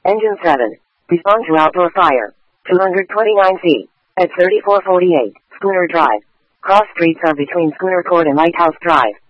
Engine 7. Respond to outdoor fire. 229 feet. At 3448, Schooner Drive. Cross streets are between Schooner Court and Lighthouse Drive.